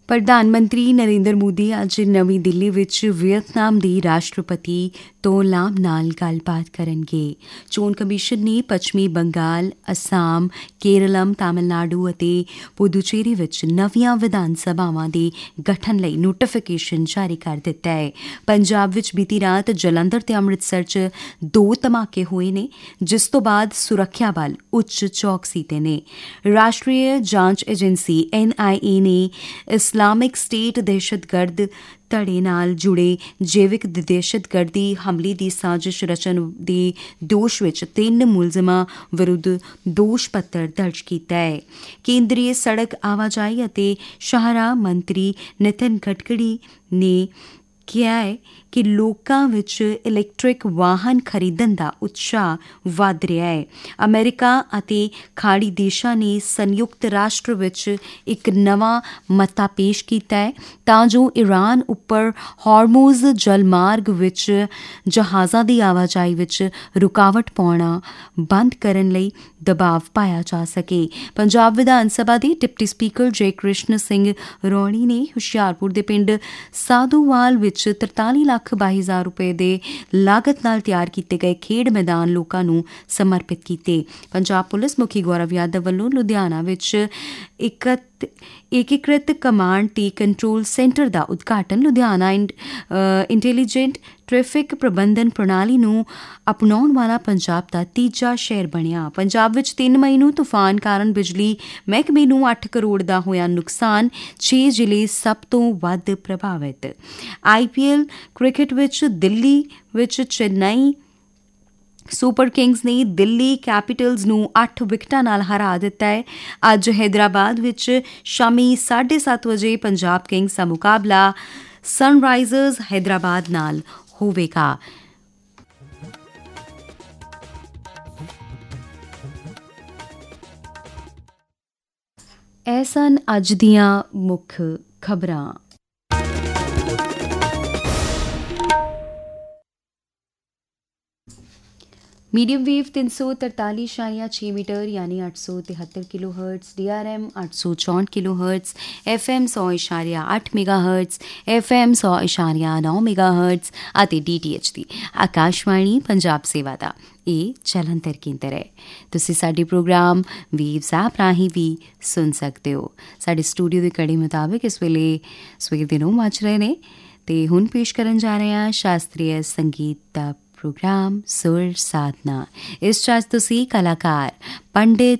ਪ੍ਰਧਾਨ ਮੰਤਰੀ ਨਰਿੰਦਰ ਮੋਦੀ ਅੱਜ ਨਵੀਂ ਦਿੱਲੀ ਵਿੱਚ ਵੀਅਤਨਾਮ ਦੀ ਰਾਸ਼ਟਰਪਤੀ ਤੋਲਾਮ ਨਾਲ ਗੱਲਬਾਤ ਕਰਨਗੇ। ਚੋਣ ਕਮਿਸ਼ਨ ਨੇ ਪੱਛਮੀ ਬੰਗਾਲ, ਅਸਾਮ, ਕੇਰਲਮ, ਤਾਮਿਲਨਾਡੂ ਅਤੇ ਪੁਦੂਚੇਰੀ ਵਿੱਚ ਨਵੀਆਂ ਵਿਧਾਨ ਸਭਾਵਾਂ ਦੇ ਗਠਨ ਲਈ ਨੋਟੀਫਿਕੇਸ਼ਨ ਜਾਰੀ ਕਰ ਦਿੱਤਾ ਹੈ। ਪੰਜਾਬ ਵਿੱਚ ਬੀਤੀ ਰਾਤ ਜਲੰਧਰ ਤੇ ਅੰਮ੍ਰਿਤਸਰ 'ਚ 2 ਧਮਾਕੇ ਹੋਏ ਨੇ, ਜਿਸ ਤੋਂ ਬਾਅਦ ਸੁਰੱਖਿਆ ਬਲ ਉੱਚ ਚੌਕਸੀ ਤੇ ਨੇ। ਰਾਸ਼ਟਰੀ ਜਾਂਚ ਏਜੰਸੀ NIA ਨੇ ਇਸਲਾਮਿਕ ਸਟੇਟ ਦਹਿਸ਼ਤਗਰਦ ਧੜੇ ਨਾਲ ਜੁੜੇ ਜੈਵਿਕ ਦਹਿਸ਼ਤਗਰਦੀ ਹਮਲੇ ਦੀ ਸਾਜ਼ਿਸ਼ ਰਚਨ ਦੇ ਦੋਸ਼ ਵਿੱਚ 3 ਮੁਲਜ਼ਮਾਂ ਵਿਰੁੱਧ ਦੋਸ਼ ਪੱਤਰ ਦਰਜ ਕੀਤਾ ਹੈ। ਕੇਂਦਰੀ ਸੜਕ ਆਵਾਜਾਈ ਅਤੇ ਸ਼ਾਹਰਾਹ ਮੰਤਰੀ ਨਿਤਿਨ ਗਡਕਰੀ ਨੇ ਕਿਹਾ ਹੈ ਕਿ ਲੋਕਾਂ ਵਿੱਚ ਇਲੈਕਟ੍ਰਿਕ ਵਾਹਨ ਖਰੀਦਣ ਦਾ ਉਤਸ਼ਾਹ ਵਧ ਰਿਹਾ ਹੈ। ਅਮਰੀਕਾ ਅਤੇ ਖਾੜੀ ਦੇਸ਼ਾਂ ਨੇ ਸੰਯੁਕਤ ਰਾਸ਼ਟਰ ਵਿੱਚ ਇੱਕ ਨਵਾਂ ਮਤਾ ਪੇਸ਼ ਕੀਤਾ ਹੈ ਤਾਂ ਜੋ ਈਰਾਨ ਉੱਪਰ ਹਾਰਮੂਜ਼ ਜਲਮਾਰਗ ਵਿੱਚ ਜਹਾਜ਼ਾਂ ਦੀ ਆਵਾਜਾਈ ਵਿੱਚ ਰੁਕਾਵਟ ਪਾਉਣਾ ਬੰਦ ਕਰਨ ਲਈ ਦਬਾਅ ਪਾਇਆ ਜਾ ਸਕੇ। ਪੰਜਾਬ ਵਿਧਾਨ ਸਭਾ ਦੇ ਡਿਪਟੀ ਸਪੀਕਰ ਜੈ ਕ੍ਰਿਸ਼ਨ ਸਿੰਘ ਰੌਣੀ ਨੇ ਹੁਸ਼ਿਆਰਪੁਰ ਦੇ ਪਿੰਡ ਸਾਧੂਵਾਲ ਵਿੱਚ 43,22,000 ਰੁਪਏ ਦੇ ਲਾਗਤ ਨਾਲ ਤਿਆਰ ਕੀਤੇ ਗਏ ਖੇਡ ਮੈਦਾਨ ਲੋਕਾਂ ਨੂੰ ਸਮਰਪਿਤ ਕੀਤੇ। ਪੰਜਾਬ ਪੁਲਿਸ ਮੁਖੀ ਗੌਰਵ ਯਾਦਵ ਵੱਲੋਂ ਲੁਧਿਆਣਾ ਵਿੱਚ ਏਕੀਕ੍ਰਿਤ ਕਮਾਂਡ ਤੇ ਕੰਟਰੋਲ ਸੈਂਟਰ ਦਾ ਉਦਘਾਟਨ। ਲੁਧਿਆਣਾ ਇੰਟੈਲੀਜੈਂਟ ਟ੍ਰੈਫਿਕ ਪ੍ਰਬੰਧਨ ਪ੍ਰਣਾਲੀ ਨੂੰ ਅਪਣਾਉਣ ਵਾਲਾ ਪੰਜਾਬ ਦਾ ਤੀਜਾ ਸ਼ਹਿਰ ਬਣਿਆ। ਪੰਜਾਬ ਵਿੱਚ 3 ਮਈ ਨੂੰ ਤੂਫਾਨ ਕਾਰਨ ਬਿਜਲੀ ਮਹਿਕਮੇ ਨੂੰ 8 ਕਰੋੜ ਦਾ ਹੋਇਆ ਨੁਕਸਾਨ, 6 ਜ਼ਿਲ੍ਹੇ ਸਭ ਤੋਂ ਵੱਧ ਪ੍ਰਭਾਵਿਤ। IPL ਕ੍ਰਿਕਟ ਵਿੱਚ ਦਿੱਲੀ ਵਿੱਚ ਚੇਨਈ ਸੁਪਰ ਕਿੰਗਜ਼ ਨੇ ਦਿੱਲੀ ਕੈਪੀਟਲਜ਼ ਨੂੰ 8 ਵਿਕਟਾਂ ਨਾਲ ਹਰਾ ਦਿੱਤਾ ਹੈ। ਅੱਜ ਹੈਦਰਾਬਾਦ ਵਿੱਚ ਸ਼ਾਮੀ 7:30 ਵਜੇ ਪੰਜਾਬ ਕਿੰਗਜ਼ ਦਾ ਮੁਕਾਬਲਾ ਸਨਰਾਈਜ਼ਰਸ ਹੈਦਰਾਬਾਦ ਨਾਲ ਹੋਵੇਗਾ। ਇਹ ਸਨ ਅੱਜ ਦੀਆਂ ਮੁੱਖ ਖਬਰਾਂ। ਮੀਡੀਅਮ ਵੇਵ 343.6 ਮੀਟਰ ਯਾਨੀ 873 kilo hertz, DRM 864 kilo hertz, FM 100.8 mega hertz, FM 100.9 mega hertz ਅਤੇ DTH ਦੀ ਆਕਾਸ਼ਵਾਣੀ ਪੰਜਾਬ ਸੇਵਾ ਦਾ ਇਹ ਜਲੰਧਰ ਕੇਂਦਰ ਹੈ। ਤੁਸੀਂ ਸਾਡੇ ਪ੍ਰੋਗਰਾਮ ਵੇਵਜ਼ ਐਪ ਰਾਹੀਂ ਵੀ ਸੁਣ ਸਕਦੇ ਹੋ। ਸਾਡੇ ਸਟੂਡੀਓ ਦੀ ਕੜੀ ਮੁਤਾਬਿਕ ਇਸ ਵੇਲੇ ਸਵੇਰ ਦੇ 9 ਵੱਜ ਰਹੇ ਨੇ ਤੇ ਹੁਣ ਪੇਸ਼ ਕਰਨ ਜਾ ਰਹੇ ਹਾਂ ਸ਼ਾਸਤਰੀ ਸੰਗੀਤ ਦਾ ਪ੍ਰੋਗਰਾਮ ਸੁਰ ਸਾਧਨਾ। ਇਸ 'ਚ ਅੱਜ ਤੁਸੀਂ ਕਲਾਕਾਰ ਪੰਡਿਤ